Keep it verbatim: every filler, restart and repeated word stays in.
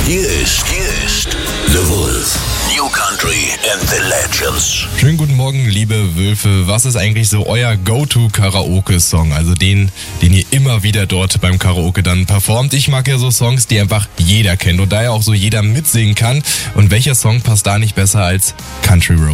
Hier ist, hier ist The Wolf. New Country and the Legends. Schönen guten Morgen, liebe Wölfe. Was ist eigentlich so euer Go-To-Karaoke-Song? Also den, den ihr immer wieder dort beim Karaoke dann performt. Ich mag ja so Songs, die einfach jeder kennt und daher auch so jeder mitsingen kann. Und welcher Song passt da nicht besser als Country Road?